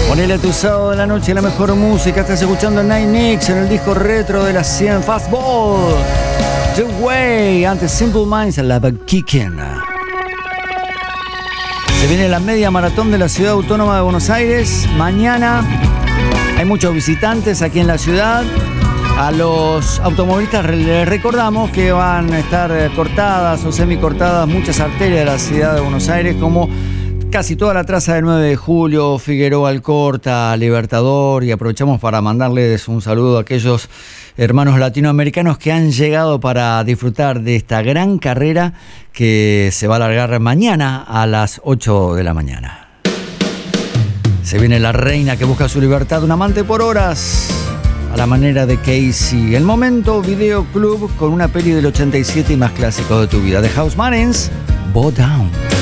Ponele tu sábado de la noche la mejor música. Estás escuchando Nine Nicks en el disco retro de las 100 Fastball. The Way, antes Simple Minds, La Kickin'. Se viene la media maratón de la Ciudad Autónoma de Buenos Aires. Mañana hay muchos visitantes aquí en la ciudad. A los automovilistas les recordamos que van a estar cortadas o semicortadas muchas arterias de la ciudad de Buenos Aires, como casi toda la traza del 9 de julio, Figueroa Alcorta, Libertador, y aprovechamos para mandarles un saludo a aquellos hermanos latinoamericanos que han llegado para disfrutar de esta gran carrera que se va a alargar mañana a las 8 de la mañana. Se viene la reina que busca su libertad, un amante por horas, a la manera de Casey. El momento videoclub con una peli del 87 y más clásico de tu vida. The Housemartins, Bow Down.